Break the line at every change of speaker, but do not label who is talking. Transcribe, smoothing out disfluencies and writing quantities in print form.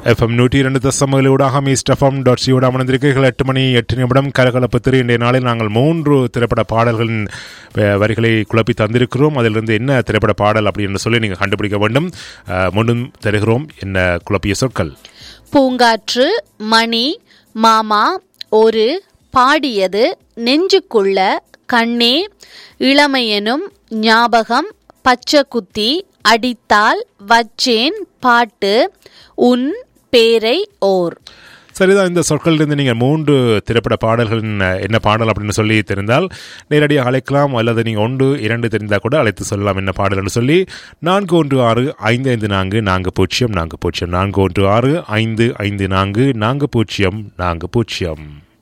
FM 102.7 மீஸ்டஃபம்.co அமர்ந்திருக்கிறீர்கள். 8 மணி 8 நிமிடம் கலகலப்பு திரு. இன்றைய நாளில் நாங்கள் 3 திரைப்பட பாடல்களின் வரிகளை குழப்பி தந்திருக்கிறோம். அதிலிருந்து என்ன திரைப்பட பாடல் அப்படின்னு சொல்லி நீங்கள் கண்டுபிடிக்க வேண்டும். மீண்டும் தருகிறோம் என்ன குழப்பிய சொற்கள்.
பூங்காற்று, மணி, மாமா, ஒரு, பாடியது, நெஞ்சுக்குள்ள, கண்ணே, இளமையனும், ஞாபகம், பச்சைக்குத்தி, அடித்தால், வச்சேன், பாட்டு, உன், பேரை, ஓர்.
சரிதான். இந்த சொற்களிலிருந்து நீங்கள் 3 திரைப்பட பாடல்களின் என்ன பாடல் அப்படின்னு சொல்லி தெரிந்தால் நேரடியாக அழைக்கலாம். அல்லது நீங்கள் 1, 2 தெரிந்தால் கூட அழைத்து சொல்லலாம் என்ன பாடல் என்று சொல்லி. 4165544040 4165544040.